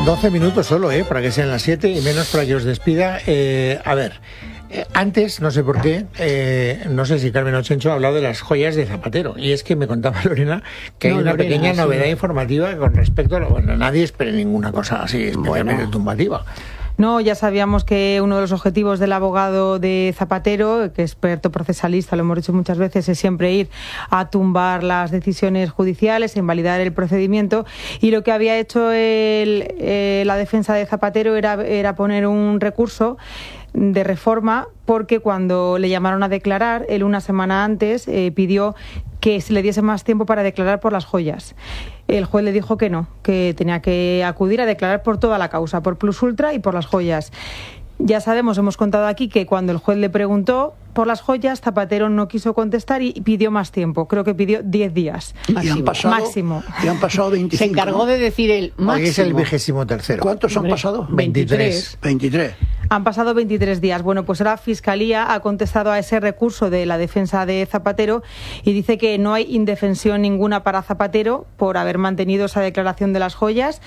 12 minutos solo, para que sean las 7 y menos para que os despida. A ver, antes, no sé por qué, no sé si Carmen Ochencho ha hablado de las joyas de Zapatero. Y es que me contaba Lorena que hay una pequeña novedad informativa con respecto a bueno, nadie espere ninguna cosa así especialmente tumbativa. No, ya sabíamos que uno de los objetivos del abogado de Zapatero, que es experto procesalista, lo hemos dicho muchas veces, es siempre ir a tumbar las decisiones judiciales, invalidar el procedimiento, y lo que había hecho la defensa de Zapatero era poner un recurso de reforma, porque cuando le llamaron a declarar, él una semana antes pidió que se le diese más tiempo para declarar por las joyas. El juez le dijo que no, que tenía que acudir a declarar por toda la causa, por Plus Ultra y por las joyas. Ya sabemos, hemos contado aquí que cuando el juez le preguntó por las joyas, Zapatero no quiso contestar y pidió más tiempo. Creo que pidió 10 días. Máximo. Y han pasado 25. Se encargó de decir el máximo. Hoy es el 23º. ¿Cuántos han pasado? 23. Han pasado 23 días. Bueno, pues ahora Fiscalía ha contestado a ese recurso de la defensa de Zapatero y dice que no hay indefensión ninguna para Zapatero por haber mantenido esa declaración de las joyas,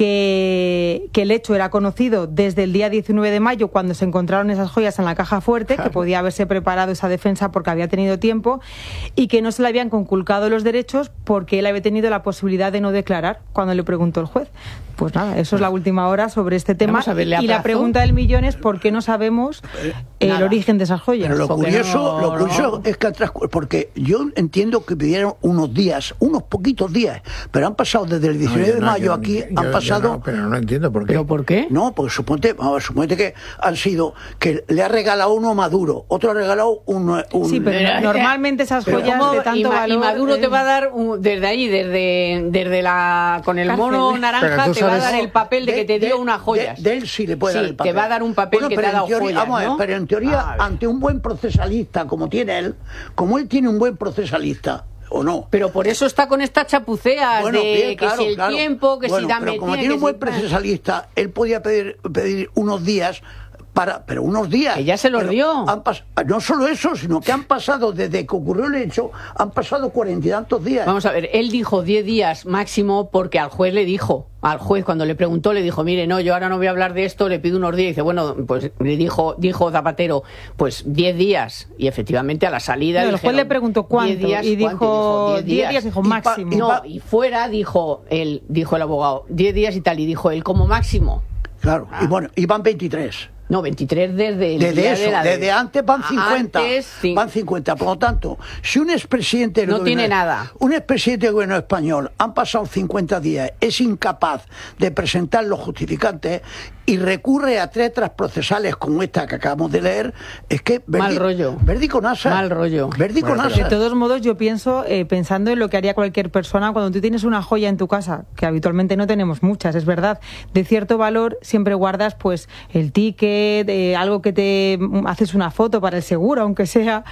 que el hecho era conocido desde el día 19 de mayo, cuando se encontraron esas joyas en la caja fuerte, que podía haberse preparado esa defensa porque había tenido tiempo, y que no se le habían conculcado los derechos porque él había tenido la posibilidad de no declarar cuando le preguntó el juez. Pues nada, eso es la última hora sobre este tema. Y la pregunta del millón es ¿por qué no sabemos el origen de esas joyas? Pero lo curioso es que porque yo entiendo que pidieron unos días, unos poquitos días, pero han pasado desde el 19 de mayo aquí, han pasado... pero no entiendo por qué. ¿Pero por qué? No, porque suponte que han sido, que le ha regalado uno a Maduro, otro ha regalado un sí, pero normalmente esas joyas de tanto valor... Y Maduro te va a dar, desde ahí, desde la... con el mono naranja, te va a dar el papel de que te dio unas joyas. De él sí le puede dar el papel. Te va a dar un papel que te ha dado joyas, vamos a ver, pero en teoría, ante un buen procesalista como tiene él, como él tiene un buen procesalista, ¿o no? Pero por eso está con estas chapuceas bien, que si el tiempo, que si dame... Pero como tiene un buen procesalista, él podía pedir unos días... pero unos días. Que ya se los dio. No solo eso, sino que han pasado, desde que ocurrió el hecho, han pasado 40 y tantos días. Vamos a ver, él dijo 10 días máximo porque al juez le dijo, cuando le preguntó, le dijo, mire, no, yo ahora no voy a hablar de esto, le pido unos días. Y dice, bueno, pues le dijo Zapatero, pues 10 días. Y efectivamente a la salida... No, el juez le preguntó cuánto, días, y dijo 10 días, dijo máximo. Y fuera dijo el abogado, 10 días y tal, y dijo él como máximo. Claro, y bueno, y van 23. No, 23 desde el día eso, desde antes van 50. Antes, sí. Van 50. Por lo tanto, si un expresidente del no tiene nada. Un expresidente del gobierno español han pasado 50 días, es incapaz de presentar los justificantes y recurre a letras procesales como esta que acabamos de leer, es que mal rollo. Verdi con asa. Mal rollo. Verdi con asa. De todos modos, yo pienso, pensando en lo que haría cualquier persona, cuando tú tienes una joya en tu casa, que habitualmente no tenemos muchas, es verdad, de cierto valor, siempre guardas pues el ticket, algo que te haces una foto para el seguro, aunque sea.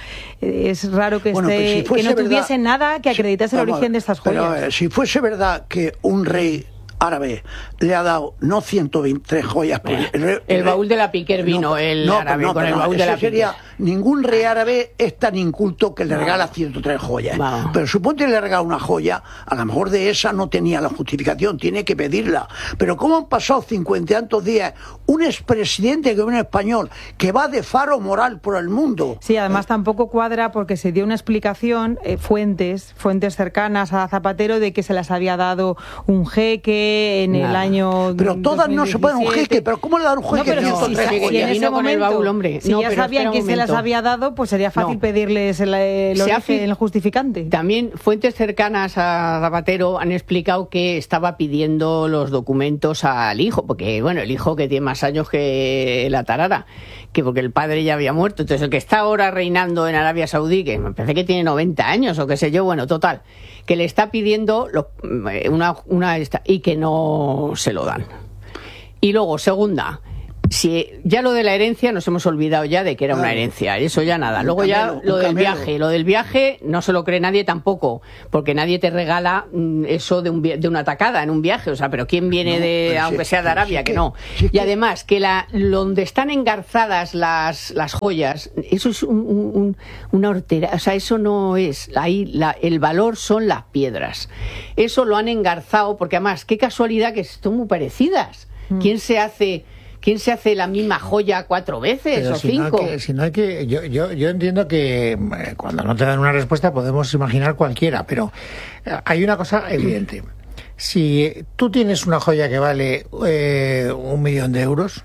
Es raro que que no tuviese nada que acreditase el origen de estas joyas. Pero si fuese verdad que un rey árabe le ha dado no 123 joyas el baúl de la Piquer vino el baúl de la Piquer. Ningún rey árabe es tan inculto que le regala 103 joyas. Pero suponte que le regala una joya, a lo mejor de esa no tenía la justificación, tiene que pedirla. Pero ¿cómo han pasado 50 y tantos días un expresidente del gobierno español que va de faro moral por el mundo? Sí, además tampoco cuadra porque se dio una explicación, fuentes cercanas a Zapatero, de que se las había dado un jeque en el año... Pero todas 2017. No se pueden un jeque, pero ¿cómo le dan un jeque? Si en ese momento, si ya sabían que se las había dado, pues sería fácil pedirles el origen, el justificante. También fuentes cercanas a Zapatero han explicado que estaba pidiendo los documentos al hijo, porque bueno, el hijo que tiene más años que la tarara, que porque el padre ya había muerto, entonces el que está ahora reinando en Arabia Saudí, que me parece que tiene 90 años o qué sé yo, bueno, total, que le está pidiendo y que no se lo dan. Y luego, segunda, si ya lo de la herencia nos hemos olvidado ya de que era una herencia, eso ya nada. Luego ya lo del viaje no se lo cree nadie tampoco, porque nadie te regala eso de una tacada en un viaje, o sea, pero ¿quién viene aunque sea de Arabia, que no? Y además que donde están engarzadas las joyas, eso es una hortera, o sea, eso no es, ahí el valor son las piedras. Eso lo han engarzado, porque además, qué casualidad que son muy parecidas. ¿Quién se hace la misma joya 4 veces o 5? Yo entiendo que cuando no te dan una respuesta podemos imaginar cualquiera, pero hay una cosa evidente. Si tú tienes una joya que vale 1.000.000 de euros,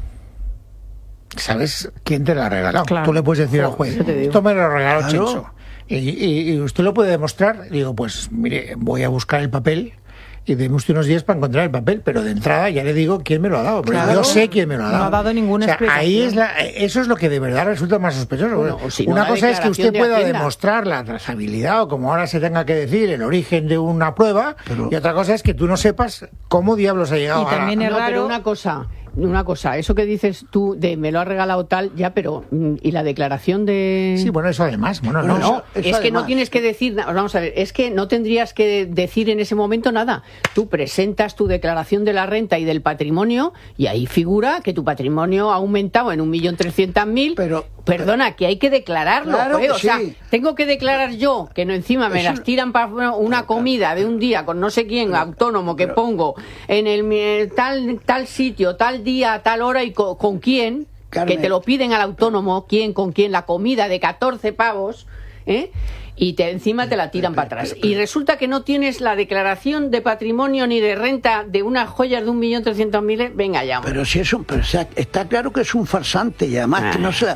¿sabes quién te la ha regalado? Claro. Tú le puedes decir al juez, esto me lo regaló Chencho. Y usted lo puede demostrar. Digo, pues mire, voy a buscar el papel y deme usted unos días para encontrar el papel, pero de entrada ya le digo quién me lo ha dado, porque yo sé quién me lo ha dado. No ha dado ninguna explicación. Eso es lo que de verdad resulta más sospechoso. Bueno, una cosa es que usted pueda demostrar la trazabilidad, o como ahora se tenga que decir, el origen de una prueba, y otra cosa es que tú no sepas cómo diablos ha llegado a... También es raro... pero una cosa, eso que dices tú de me lo ha regalado tal, ya, pero ¿y la declaración de...? Sí, bueno, eso además. Bueno, no, es que no tienes que decir, vamos a ver, es que no tendrías que decir en ese momento nada. Tú presentas tu declaración de la renta y del patrimonio y ahí figura que tu patrimonio ha aumentado en 1.300.000, pero perdona, que hay que declararlo, claro, o sea, tengo que declarar yo que no, encima me las tiran para una comida de un día con no sé quién autónomo que pongo en el tal sitio, tal día, tal hora y con quién, Carmen, que te lo piden al autónomo, con quién, la comida de 14 pavos, y encima te la tiran para atrás. Y resulta que no tienes la declaración de patrimonio ni de renta de unas joyas de 1.300.000, venga ya. Pero si eso, está claro que es un farsante, y además que no sea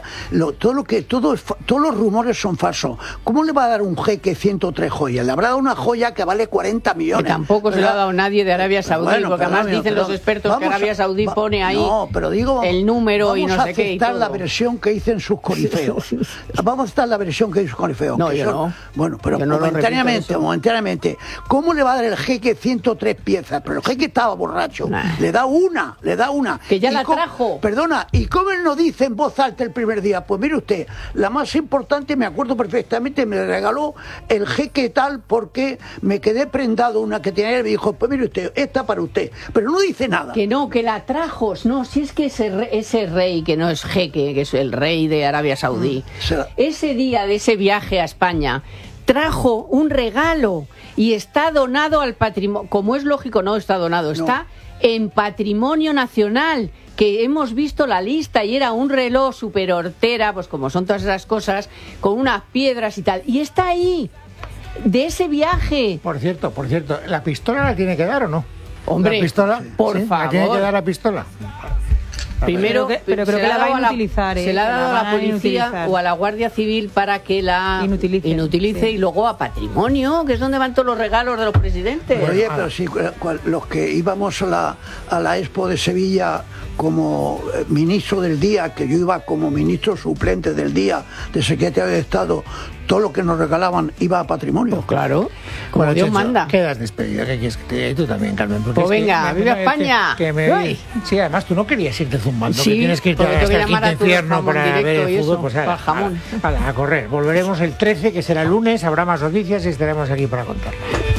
todos los rumores son falsos. ¿Cómo le va a dar un jeque 103 joyas? Le habrá dado una joya que vale 40 millones. Que tampoco se lo ha dado nadie de Arabia Saudí, bueno, porque además dicen los expertos que Arabia Saudí pone ahí el número y no sé qué. Vamos a aceptar la versión que dicen sus corifeos. Vamos a aceptar la versión que dicen sus corifeos. No, yo no. Bueno, pero momentáneamente. ¿Cómo le va a dar el jeque 103 piezas? Pero el jeque estaba borracho. Le da una. Que ya la trajo. Perdona, ¿y cómo él no dice en voz alta el primer día? Pues mire usted, la más importante, me acuerdo perfectamente, me regaló el jeque tal porque me quedé prendado una que tenía y me dijo, pues mire usted, esta para usted. Pero no dice nada. Que no, que la trajo. No, si es que ese rey, que no es jeque, que es el rey de Arabia Saudí, ese día de ese viaje a España, trajo un regalo y está donado al patrimonio, como es lógico, no está donado, está en patrimonio nacional, que hemos visto la lista y era un reloj super hortera, pues como son todas esas cosas, con unas piedras y tal, y está ahí, de ese viaje. Por cierto, ¿la pistola la tiene que dar o no? Hombre, ¿la pistola? por favor. ¿La tiene que dar la pistola? Primero, pero creo que la van a utilizar. Se la ha dado a la policía o a la Guardia Civil para que la inutilice y luego a patrimonio, que es donde van todos los regalos de los presidentes. Oye, pero sí, los que íbamos a la Expo de Sevilla como ministro del día, que yo iba como ministro suplente del día, de secretario de Estado, todo lo que nos regalaban iba a patrimonio. Pues claro, como Dios manda. Quedas despedida, ¿qué quieres que te diga? Y tú también, Carmen. Pues venga, ¡viva España! Sí, además tú no querías irte zumbando, que tienes que irte hasta el quinto infierno para ver el fútbol. Pues a correr. Volveremos el 13, que será el lunes, habrá más noticias y estaremos aquí para contarlas.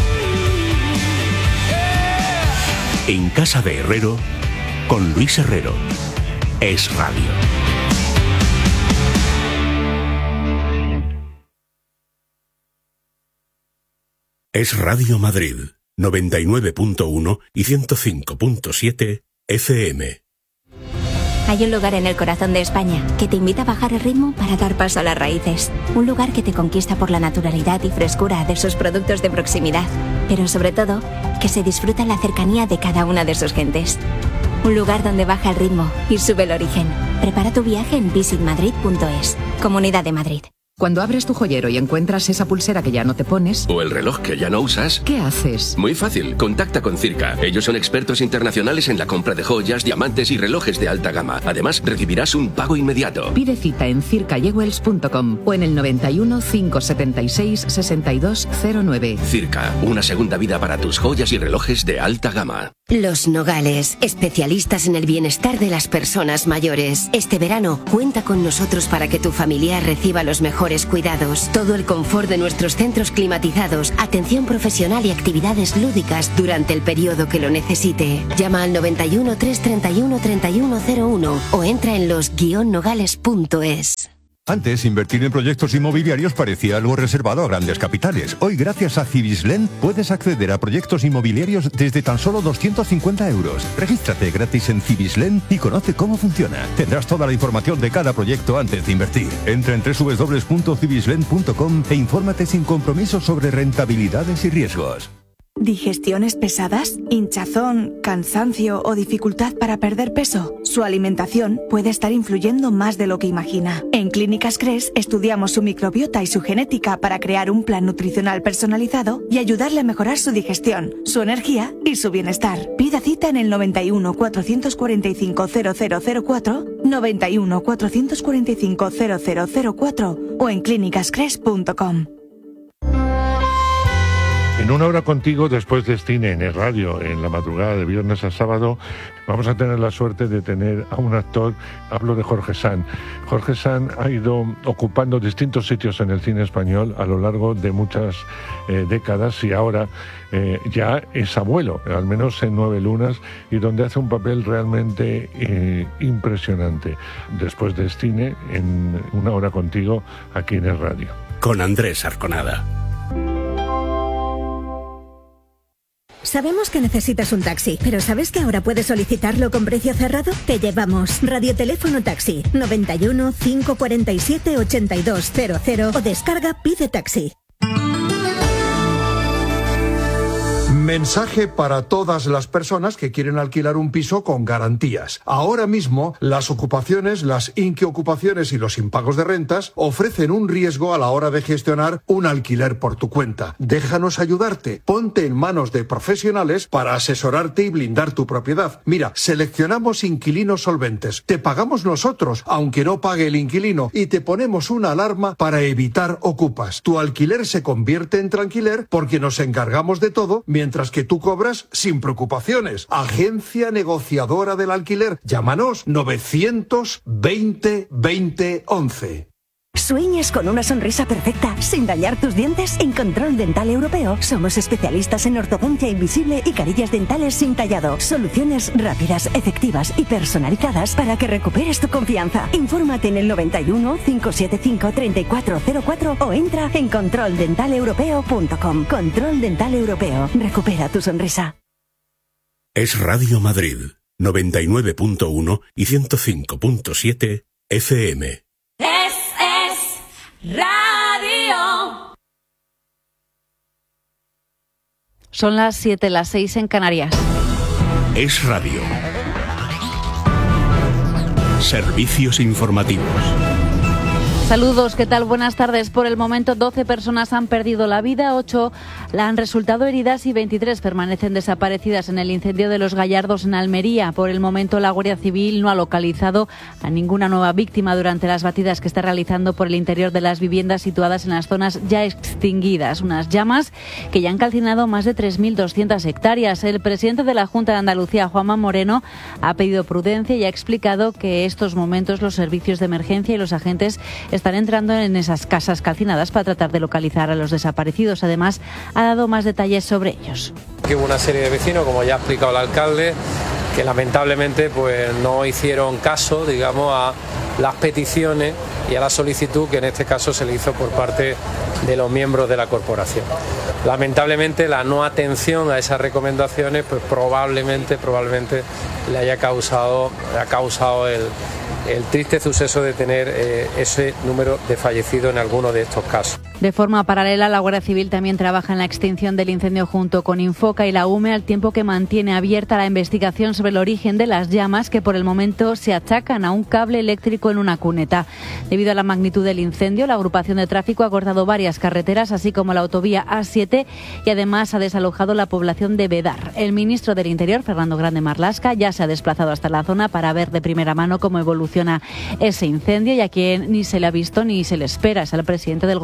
En Casa de Herrero, con Luis Herrero. Es Radio. Es Radio Madrid, 99.1 y 105.7 FM. Hay un lugar en el corazón de España que te invita a bajar el ritmo para dar paso a las raíces. Un lugar que te conquista por la naturalidad y frescura de sus productos de proximidad, pero sobre todo, que se disfruta en la cercanía de cada una de sus gentes. Un lugar donde baja el ritmo y sube el origen. Prepara tu viaje en visitmadrid.es. Comunidad de Madrid. Cuando abres tu joyero y encuentras esa pulsera que ya no te pones... o el reloj que ya no usas... ¿qué haces? Muy fácil, contacta con Circa. Ellos son expertos internacionales en la compra de joyas, diamantes y relojes de alta gama. Además, recibirás un pago inmediato. Pide cita en circajewels.com o en el 91 576 6209. Circa, una segunda vida para tus joyas y relojes de alta gama. Los Nogales, especialistas en el bienestar de las personas mayores. Este verano, cuenta con nosotros para que tu familiar reciba los mejores cuidados. Todo el confort de nuestros centros climatizados, atención profesional y actividades lúdicas durante el periodo que lo necesite. Llama al 91 331 3101 o entra en los-nogales.es. Antes, invertir en proyectos inmobiliarios parecía algo reservado a grandes capitales. Hoy, gracias a Cibislen, puedes acceder a proyectos inmobiliarios desde tan solo 250 euros. Regístrate gratis en Cibislen y conoce cómo funciona. Tendrás toda la información de cada proyecto antes de invertir. Entra en www.cibislen.com e infórmate sin compromiso sobre rentabilidades y riesgos. ¿Digestiones pesadas? ¿Hinchazón, cansancio o dificultad para perder peso? Su alimentación puede estar influyendo más de lo que imagina. En Clínicas Cres estudiamos su microbiota y su genética para crear un plan nutricional personalizado y ayudarle a mejorar su digestión, su energía y su bienestar. Pida cita en el 91 445 0004, 91 445 0004 o en clínicascres.com. En una hora contigo, después de Cine en el radio, en la madrugada de viernes a sábado, vamos a tener la suerte de tener a un actor, hablo de Jorge Sanz. Jorge Sanz ha ido ocupando distintos sitios en el cine español a lo largo de muchas décadas y ahora ya es abuelo, al menos en 9 lunas, y donde hace un papel realmente impresionante. Después de Cine, en una hora contigo, aquí en el radio. Con Andrés Arconada. Sabemos que necesitas un taxi, pero ¿sabes que ahora puedes solicitarlo con precio cerrado? Te llevamos Radioteléfono Taxi 91 547 8200 o descarga Pide Taxi. Mensaje para todas las personas que quieren alquilar un piso con garantías. Ahora mismo, las ocupaciones, las inquiocupaciones y los impagos de rentas ofrecen un riesgo a la hora de gestionar un alquiler por tu cuenta. Déjanos ayudarte. Ponte en manos de profesionales para asesorarte y blindar tu propiedad. Mira, seleccionamos inquilinos solventes. Te pagamos nosotros, aunque no pague el inquilino, y te ponemos una alarma para evitar ocupas. Tu alquiler se convierte en tranquiler porque nos encargamos de todo, mientras que tú cobras sin preocupaciones. Agencia negociadora del alquiler. Llámanos 920 20 11. ¿Sueñas con una sonrisa perfecta sin dañar tus dientes? En Control Dental Europeo somos especialistas en ortodoncia invisible y carillas dentales sin tallado. Soluciones rápidas, efectivas y personalizadas para que recuperes tu confianza. Infórmate en el 91 575 3404 o entra en controldentalepropeo.com. Control Dental Europeo. Recupera tu sonrisa. Es Radio Madrid, 99.1 y 105.7 FM. Radio. Son las 7, las 6 en Canarias. Es Radio. Servicios informativos. Saludos, ¿qué tal? Buenas tardes. Por el momento, 12 personas han perdido la vida, 8 han resultado heridas y 23 permanecen desaparecidas en el incendio de Los Gallardos en Almería. Por el momento, la Guardia Civil no ha localizado a ninguna nueva víctima durante las batidas que está realizando por el interior de las viviendas situadas en las zonas ya extinguidas. Unas llamas que ya han calcinado más de 3.200 hectáreas. El presidente de la Junta de Andalucía, Juanma Moreno, ha pedido prudencia y ha explicado que estos momentos los servicios de emergencia y los agentes están entrando en esas casas calcinadas para tratar de localizar a los desaparecidos. Además, ha dado más detalles sobre ellos. Que hubo una serie de vecinos, como ya ha explicado el alcalde, que lamentablemente pues no hicieron caso, digamos, a las peticiones y a la solicitud que en este caso se le hizo por parte de los miembros de la corporación. Lamentablemente la no atención a esas recomendaciones pues probablemente le ha causado el triste suceso de tener ese número de fallecidos en alguno de estos casos. De forma paralela, la Guardia Civil también trabaja en la extinción del incendio junto con Infoca y la UME, al tiempo que mantiene abierta la investigación sobre el origen de las llamas, que por el momento se achacan a un cable eléctrico en una cuneta. Debido a la magnitud del incendio, la agrupación de tráfico ha cortado varias carreteras, así como la autovía A7, y además ha desalojado la población de Bedar. El ministro del Interior, Fernando Grande Marlaska, ya se ha desplazado hasta la zona para ver de primera mano cómo evoluciona ese incendio, y a quien ni se le ha visto ni se le espera es al presidente del Gobierno, que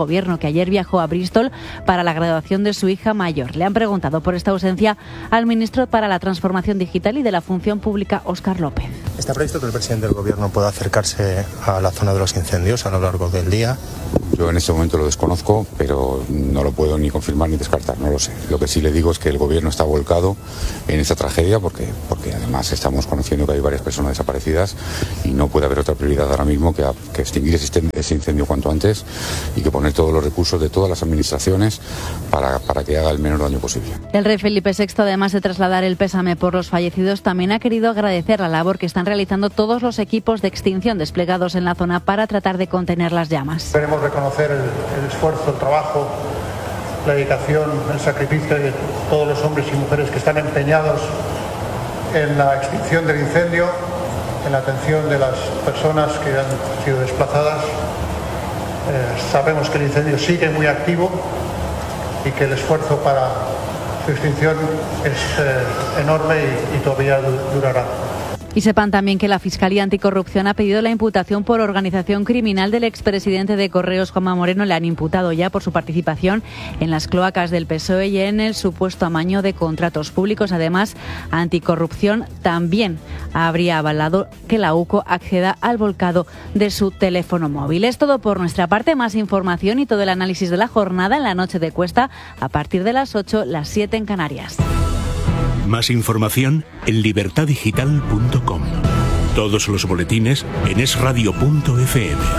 ayer viajó a Bristol para la graduación de su hija mayor. Le han preguntado por esta ausencia al ministro para la Transformación Digital y de la Función Pública, Óscar López. ¿Está previsto que el presidente del Gobierno pueda acercarse a la zona de los incendios a lo largo del día? Yo en este momento lo desconozco, pero no lo puedo ni confirmar ni descartar, no lo sé. Lo que sí le digo es que el Gobierno está volcado en esta tragedia porque además estamos conociendo que hay varias personas desaparecidas y no puede haber otra prioridad ahora mismo que extinguir ese incendio cuanto antes y que poner todos los recursos de todas las administraciones para que haga el menor daño posible. El rey Felipe VI, además de trasladar el pésame por los fallecidos, también ha querido agradecer la labor que están realizando todos los equipos de extinción desplegados en la zona para tratar de contener las llamas. Queremos reconocer el esfuerzo, el trabajo, la dedicación, el sacrificio de todos los hombres y mujeres que están empeñados en la extinción del incendio, en la atención de las personas que han sido desplazadas. Sabemos que el incendio sigue muy activo y que el esfuerzo para su extinción es enorme y todavía durará. Y sepan también que la Fiscalía Anticorrupción ha pedido la imputación por organización criminal del expresidente de Correos, Juanma Moreno. Le han imputado ya por su participación en las cloacas del PSOE y en el supuesto amaño de contratos públicos. Además, Anticorrupción también habría avalado que la UCO acceda al volcado de su teléfono móvil. Es todo por nuestra parte. Más información y todo el análisis de la jornada en la noche de Cuesta a partir de las 8, las 7 en Canarias. Más información en libertadigital.com. Todos los boletines en esradio.fm.